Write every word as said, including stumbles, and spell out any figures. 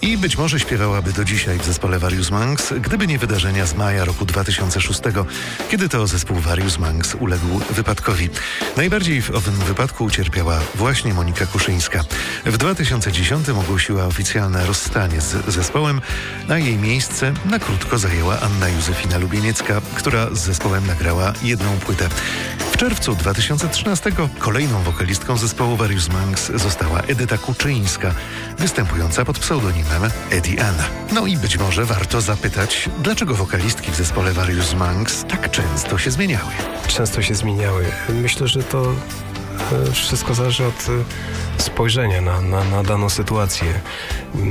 I być może śpiewałaby do dzisiaj w zespole Various Monks, gdyby nie wydarzenia z maja roku dwa tysiące szóstego, kiedy to zespół Various Monks uległ wypadkowi. Najbardziej w owym wypadku ucierpiała właśnie Monika Kuszyńska. W dwa tysiące dziesiątym ogłosiła oficjalne rozstanie z zespołem, a jej miejsce na krótko zajęła Anna Józefina Lubieniecka, która z zespołem nagrała jedną płytę. W czerwcu dwa tysiące trzynastego kolejną wokalistką zespołu Various Monks została Edyta Kuczyńska, występująca pod pseudonimem Eddie Anna. No i być może warto zapytać, dlaczego wokalistki w zespole Various Monks tak często się zmieniały. Często się zmieniały. Myślę, że to e, wszystko zależy od e, spojrzenia na, na, na daną sytuację.